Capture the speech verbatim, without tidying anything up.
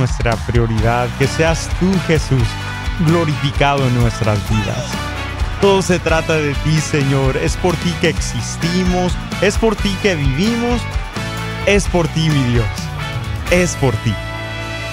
nuestra prioridad, que seas tú, Jesús, glorificado en nuestras vidas. Todo se trata de ti, Señor. Es por ti que existimos, es por ti que vivimos, es por ti, mi Dios, es por ti.